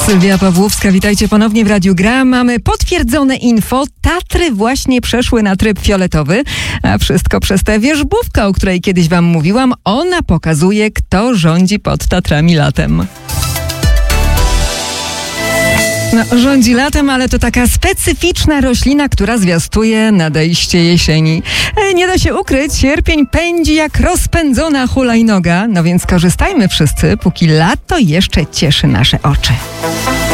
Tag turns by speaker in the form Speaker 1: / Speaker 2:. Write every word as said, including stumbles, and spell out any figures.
Speaker 1: Sylwia Pawłowska, witajcie ponownie w Radiu Gra. Mamy potwierdzone info. Tatry właśnie przeszły na tryb fioletowy, a wszystko przez tę wierzbówkę, o której kiedyś wam mówiłam. Ona pokazuje, kto rządzi pod Tatrami latem. No, rządzi latem, ale to taka specyficzna roślina, która zwiastuje nadejście jesieni. E, nie da się ukryć, sierpień pędzi jak rozpędzona hulajnoga, no więc korzystajmy wszyscy, póki lato jeszcze cieszy nasze oczy.